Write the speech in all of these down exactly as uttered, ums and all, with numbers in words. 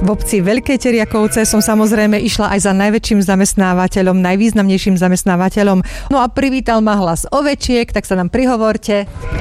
V obci Veľké Teriakovce som samozrejme išla aj za najväčším zamestnávateľom, najvýznamnejším zamestnávateľom. No a privítal ma hlas ovečiek, tak sa nám prihovorte.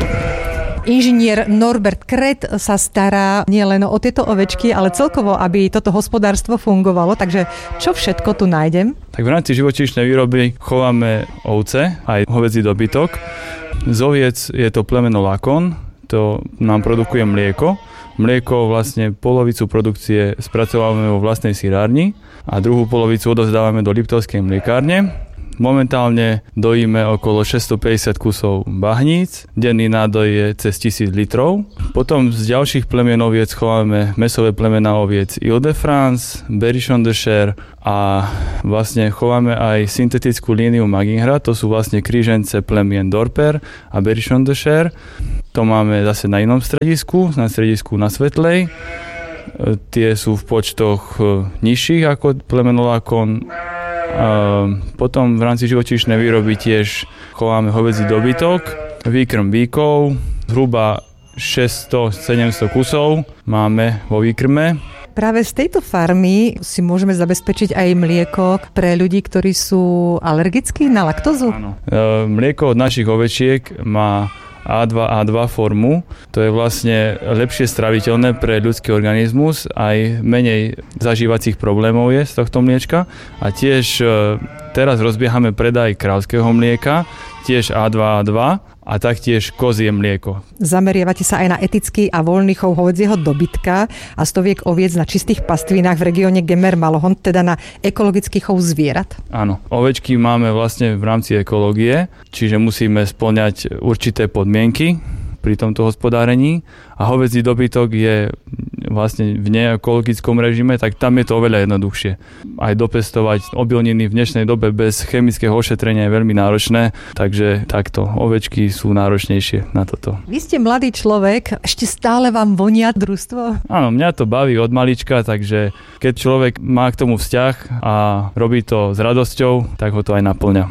Inžinier Norbert Kret sa stará nielen o tieto ovečky, ale celkovo, aby toto hospodárstvo fungovalo. Takže čo všetko tu nájdem? Tak v rámci živočíšnej výroby chováme ovce, aj hovädzí dobytok. Z oviec je to plemeno Lakon, to nám produkuje mlieko. Mlieko vlastne polovicu produkcie spracovávame vo vlastnej sirárni a druhú polovicu odovzdávame do Liptovskej mliekárne. Momentálne dojíme okolo šesťstopäťdesiat kusov bahníc, denný nádoj je cez tisíc litrov. Potom z ďalších plemien oviec chováme mäsové plemená oviec Ile de France, Berrichon de Cher a vlastne chováme aj syntetickú líniu Maginhra, to sú vlastne krížence plemien Dorper a Berrichon de Cher. To máme zase na inom stredisku, na stredisku na Svetlej. Tie sú v počtoch nižších ako plemeno Lakon. Potom v rámci živočíšnej výroby tiež chováme hovädzí dobytok, výkrm bíkov, zhruba šesťsto sedemsto kusov máme vo výkrme. Práve z tejto farmy si môžeme zabezpečiť aj mlieko pre ľudí, ktorí sú alergickí na laktózu? Áno. Mlieko od našich ovečiek má á dva á dva formu. To je vlastne lepšie straviteľné pre ľudský organizmus, aj menej zažívacích problémov je z tohto mliečka. A tiež teraz rozbiehame predaj kráľského mlieka, tiež á dva á dva a taktiež kozie mlieko. Zameriavate sa aj na etický a voľný chov hovädzieho dobytka a stoviek oviec na čistých pastvinách v regióne Gemer-Malohon, teda na ekologický chov zvierat? Áno, ovečky máme vlastne v rámci ekológie, čiže musíme spĺňať určité podmienky pri tomto hospodárení a hovädzí dobytok je vlastne v neekologickom režime, tak tam je to oveľa jednoduchšie. Aj dopestovať obilniny v dnešnej dobe bez chemického ošetrenia je veľmi náročné, takže takto ovečky sú náročnejšie na toto. Vy ste mladý človek, ešte stále vám vonia družstvo? Áno, mňa to baví od malička, takže keď človek má k tomu vzťah a robí to s radosťou, tak ho to aj naplňa.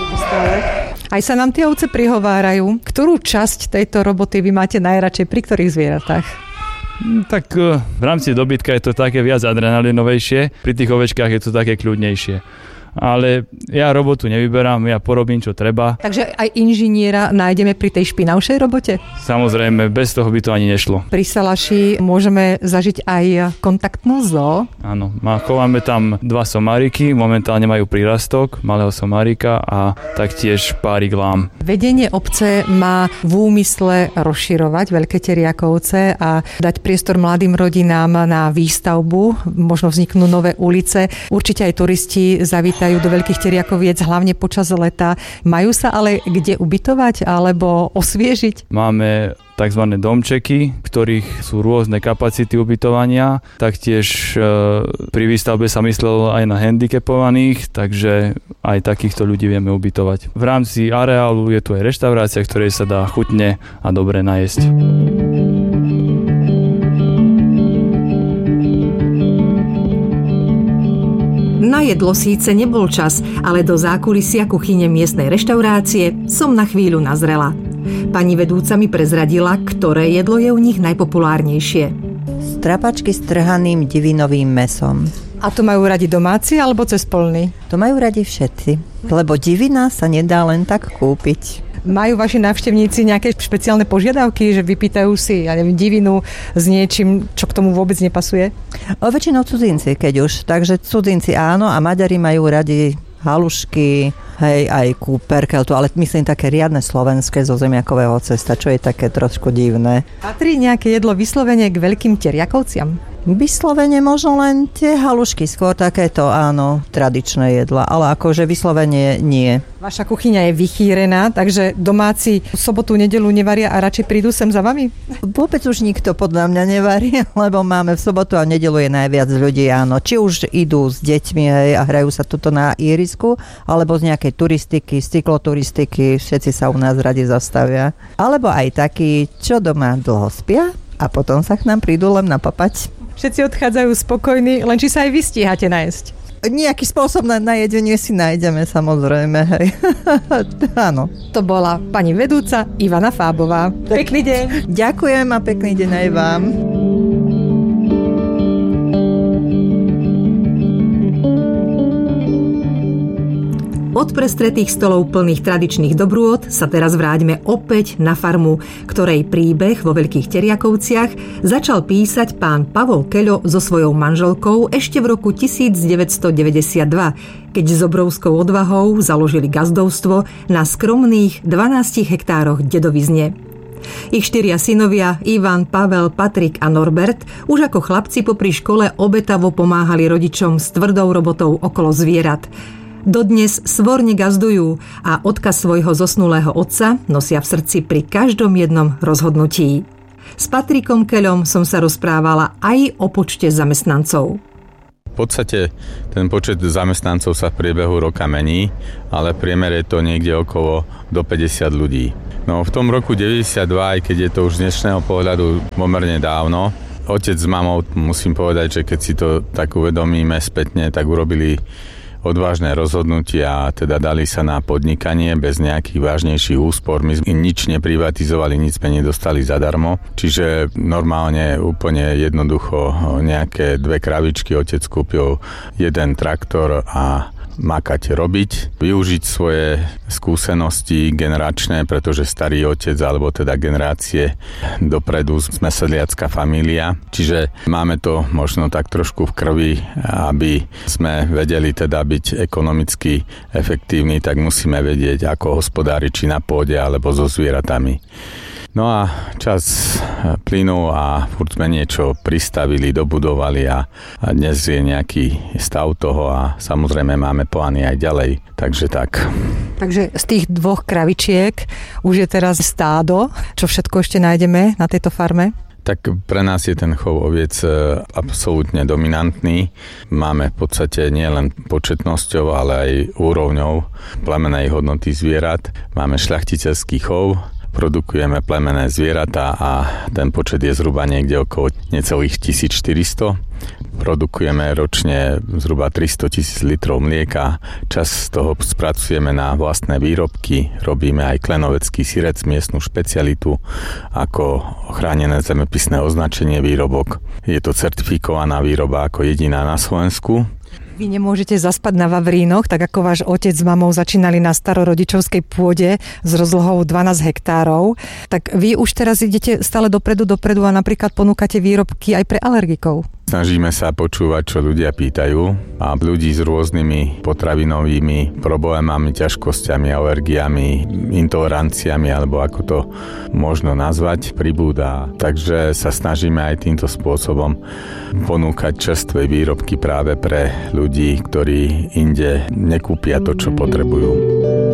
Aj sa nám tie ovce prihovárajú. Ktorú časť tejto roboty vy máte najradšej, pri ktorých zvieratách? Tak v rámci dobytka je to také viac adrenalinovejšie, pri tých ovečkách je to také kľudnejšie. Ale ja robotu nevyberám, ja porobím, čo treba. Takže aj inžiniera nájdeme pri tej špinavšej robote? Samozrejme, bez toho by to ani nešlo. Pri Salaši môžeme zažiť aj kontaktnú zoo? Áno, chováme tam dva somáriky, momentálne majú prírastok malého somárika a taktiež párik lám. Vedenie obce má v úmysle rozširovať Veľké Teriakovce a dať priestor mladým rodinám na výstavbu, možno vzniknú nové ulice. Určite aj turisti zavítajú do Veľkých Teriakoviec, hlavne počas leta. Majú sa ale kde ubytovať alebo osviežiť? Máme tzv. Domčeky, v ktorých sú rôzne kapacity ubytovania. Taktiež e, pri výstavbe sa myslelo aj na handicapovaných, takže aj takýchto ľudí vieme ubytovať. V rámci areálu je tu aj reštaurácia, ktorej sa dá chutne a dobre najesť. Na jedlo síce nebol čas, ale do zákulisia kuchyne miestnej reštaurácie som na chvíľu nazrela. Pani vedúca mi prezradila, ktoré jedlo je u nich najpopulárnejšie. Strapačky s trhaným divinovým mäsom. A to majú radi domáci alebo cez polný? To majú radi všetci, lebo divina sa nedá len tak kúpiť. Majú vaši návštevníci nejaké špeciálne požiadavky, že vypýtajú si, ja neviem, divinu s niečím, čo k tomu vôbec nepasuje? O, väčšinou cudzinci, keď už. Takže cudzinci áno a Maďari majú radi halušky, hej, aj kúperkeltu, ale myslím také riadne slovenské zo zemiakového cesta, čo je také trošku divné. Patrí nejaké jedlo vyslovene k Veľkým Teriakovciam? Vyslovene možno len tie halušky, skôr takéto, áno, tradičné jedla, ale akože vyslovene nie. Vaša kuchyňa je vychýrená, takže domáci sobotu, nedeľu nevaria a radšej prídu sem za vami? Vôbec už nikto podľa mňa nevarí, lebo máme v sobotu a nedeľu je najviac ľudí, áno. Či už idú s deťmi, hej, a hrajú sa tuto na ihrisku, alebo z nejakej turistiky, z cykloturistiky, všetci sa u nás radi zastavia. Alebo aj takí, čo doma dlho spia a potom sa k nám prídu len napapať. Všetci odchádzajú spokojní, len či sa aj vy stíhate nájsť? Nejaký spôsob na najedenie si nájdeme, samozrejme, hej. Áno. To bola pani vedúca Ivana Fábová. Pekný deň. Ďakujem a pekný deň aj vám. Od prestretých stolov plných tradičných dobrôt sa teraz vráťme opäť na farmu, ktorej príbeh vo Veľkých Teriakovciach začal písať pán Pavol Keľo so svojou manželkou ešte v roku devätnásťstodeväťdesiatdva, keď s obrovskou odvahou založili gazdovstvo na skromných dvanástich hektároch dedovizne. Ich štyria synovia, Ivan, Pavel, Patrik a Norbert, už ako chlapci popri škole obetavo pomáhali rodičom s tvrdou robotou okolo zvierat. Dodnes svorne gazdujú a odkaz svojho zosnulého otca nosia v srdci pri každom jednom rozhodnutí. S Patrikom Keľom som sa rozprávala aj o počte zamestnancov. V podstate ten počet zamestnancov sa v priebehu roka mení, ale priemer je to niekde okolo do päťdesiat ľudí. No v tom roku deväťdesiatdva, aj keď je to už z dnešného pohľadu pomerne dávno, otec s mamou, musím povedať, že keď si to tak uvedomíme spätne, tak urobili odvážne rozhodnutia a teda dali sa na podnikanie bez nejakých vážnejších úspor. My sme nič neprivatizovali, nic sme nedostali zadarmo. Čiže normálne úplne jednoducho nejaké dve kravičky otec kúpil jeden traktor a makať, robiť, využiť svoje skúsenosti generačné, pretože starý otec, alebo teda generácie dopredu sme sedliacká família, čiže máme to možno tak trošku v krvi, aby sme vedeli teda byť ekonomicky efektívni, tak musíme vedieť, ako hospodáriť či na pôde, alebo so zvieratami. No a čas plynul a furt sme niečo pristavili, dobudovali a, a dnes je nejaký stav toho a samozrejme máme plány aj ďalej, takže tak. Takže z tých dvoch kravičiek už je teraz stádo, čo všetko ešte nájdeme na tejto farme? Tak pre nás je ten chov oviec absolútne dominantný. Máme v podstate nielen početnosťou, ale aj úrovňou plemenej hodnoty zvierat. Máme šľachticeľský chov, produkujeme plemenné zvieratá a ten počet je zhruba niekde okolo necelých tisícštyristo. Produkujeme ročne zhruba tristotisíc litrov mlieka. Čas z toho spracujeme na vlastné výrobky. Robíme aj klenovecký syrec, miestnu špecialitu ako chránené zemepisné označenie výrobok. Je to certifikovaná výroba ako jediná na Slovensku. Vy nemôžete zaspať na Vavrínoch, tak ako váš otec s mamou začínali na starorodičovskej pôde s rozlohou dvanásť hektárov. Tak vy už teraz idete stále dopredu, dopredu a napríklad ponúkate výrobky aj pre alergikov. Snažíme sa počúvať, čo ľudia pýtajú a ľudí s rôznymi potravinovými problémami, ťažkosťami, alergiami, intoleranciami, alebo ako to možno nazvať, pribúda. Takže sa snažíme aj týmto spôsobom ponúkať čerstvé výrobky práve pre ľudí, ktorí inde nekúpia to, čo potrebujú.